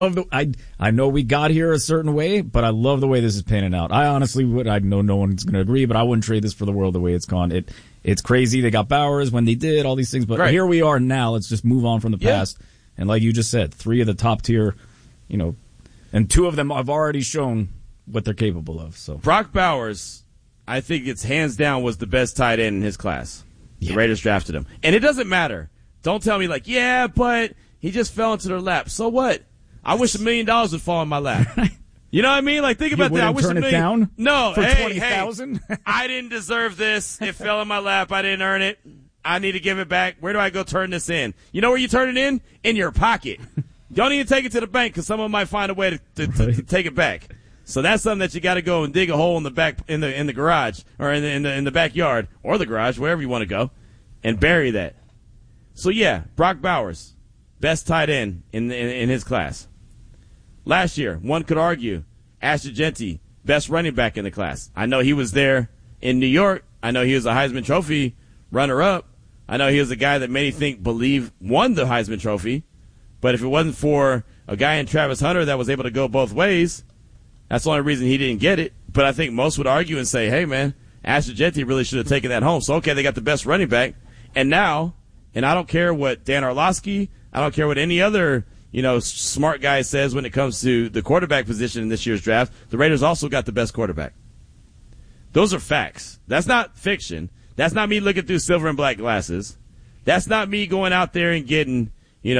I know we got here a certain way, but I love the way this is panning out. I honestly would. I know no one's going to agree, but I wouldn't trade this for the world the way it's gone. It's crazy. They got Bowers when they did all these things, but Here we are now. Let's just move on from the past. And like you just said, 3 of the top tier, and 2 of them have already shown what they're capable of. So Brock Bowers, I think it's hands down was the best tight end in his class. The Raiders drafted him, and it doesn't matter. Don't tell me but he just fell into their lap. So what? I wish $1 million would fall in my lap. You know what I mean? Like, think about that. I wish turn it down? No, for 20,000. I didn't deserve this. It fell in my lap. I didn't earn it. I need to give it back. Where do I go turn this in? You know where you turn it in? In your pocket. Don't even take it to the bank because someone might find a way to take it back. So that's something that you got to go and dig a hole in the back in the garage or in the backyard or the garage, wherever you want to go, and bury that. So yeah, Brock Bowers, best tight end in his class. Last year, one could argue, Ashton Jeanty, best running back in the class. I know he was there in New York. I know he was a Heisman Trophy runner-up. I know he was a guy that many believe won the Heisman Trophy. But if it wasn't for a guy in Travis Hunter that was able to go both ways, that's the only reason he didn't get it. But I think most would argue and say, hey, man, Ashton Jeanty really should have taken that home. So, okay, they got the best running back. And now, and I don't care what Dan Orlovsky, I don't care what any other smart guy says when it comes to the quarterback position in this year's draft, the Raiders also got the best quarterback. Those are facts. That's not fiction. That's not me looking through silver and black glasses. That's not me going out there and getting,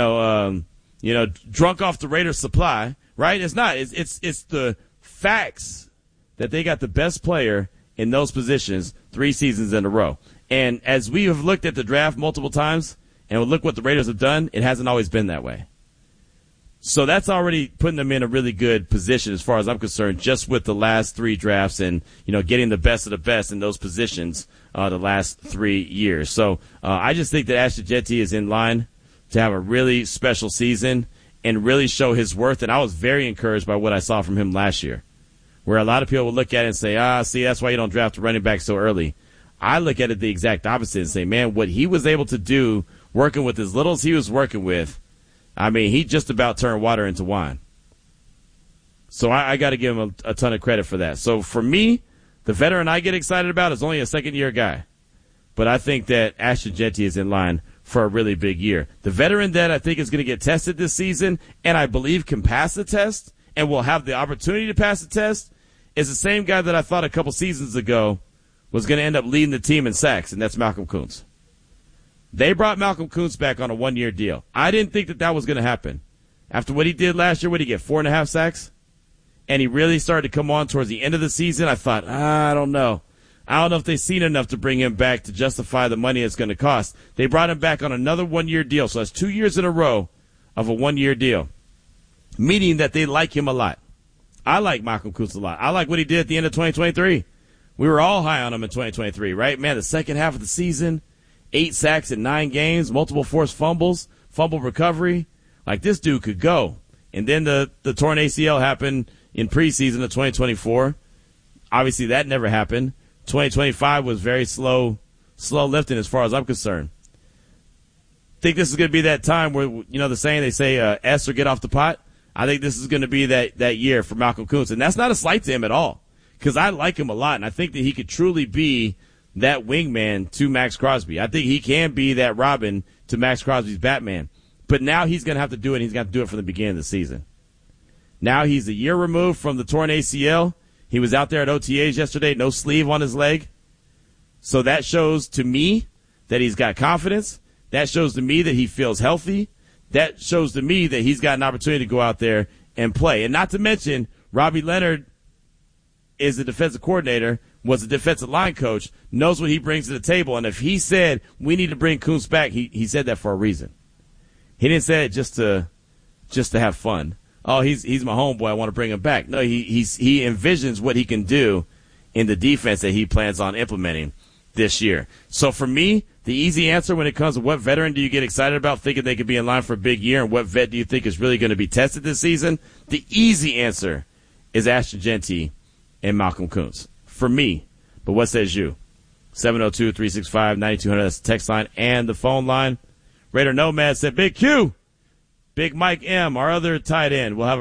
drunk off the Raiders supply, right? It's not. It's the facts that they got the best player in those positions 3 seasons in a row. And as we have looked at the draft multiple times and look what the Raiders have done, it hasn't always been that way. So that's already putting them in a really good position as far as I'm concerned, just with the last 3 drafts and, getting the best of the best in those positions the last 3 years. So I just think that Ashton Jeanty is in line to have a really special season and really show his worth. And I was very encouraged by what I saw from him last year, where a lot of people will look at it and say, see, that's why you don't draft a running back so early. I look at it the exact opposite and say, man, what he was able to do working with as little as he was working with, I mean, he just about turned water into wine. So I got to give him a ton of credit for that. So for me, the veteran I get excited about is only a second-year guy. But I think that Ashton Jeanty is in line for a really big year. The veteran that I think is going to get tested this season and I believe can pass the test and will have the opportunity to pass the test is the same guy that I thought a couple seasons ago was going to end up leading the team in sacks, and that's Malcolm Koonce. They brought Malcolm Koonce back on a 1-year deal. I didn't think that was going to happen. After what he did last year, what did he get, 4.5 sacks? And he really started to come on towards the end of the season. I thought, I don't know. I don't know if they've seen enough to bring him back to justify the money it's going to cost. They brought him back on another 1-year deal, so that's 2 years in a row of a 1-year deal, meaning that they like him a lot. I like Malcolm Koonce a lot. I like what he did at the end of 2023. We were all high on him in 2023, right? Man, the second half of the season, 8 sacks in 9 games, multiple forced fumbles, fumble recovery. Like, this dude could go. And then the torn ACL happened in preseason of 2024. Obviously, that never happened. 2025 was very slow lifting as far as I'm concerned. Think this is going to be that time where, the saying, they say, S or get off the pot. I think this is going to be that year for Malcolm Koonce. And that's not a slight to him at all, because I like him a lot, and I think that he could truly be that wingman to Max Crosby. I think he can be that Robin to Max Crosby's Batman. But now he's going to have to do it, and he's got to do it from the beginning of the season. Now he's a year removed from the torn ACL. He was out there at OTAs yesterday, no sleeve on his leg. So that shows to me that he's got confidence. That shows to me that he feels healthy. That shows to me that he's got an opportunity to go out there and play. And not to mention, Robbie Leonard is the defensive coordinator, was a defensive line coach, knows what he brings to the table. And if he said, we need to bring Koonce back, he said that for a reason. He didn't say it just to have fun. Oh, he's my homeboy, I want to bring him back. No, he envisions what he can do in the defense that he plans on implementing this year. So for me, the easy answer when it comes to what veteran do you get excited about thinking they could be in line for a big year and what vet do you think is really going to be tested this season, the easy answer is Ashton Jeanty and Malcolm Koonce. For me. But what says you? 702-365-9200, that's the text line and the phone line. Raider Nomad said, Big Q, Big Mike M, our other tight end, will have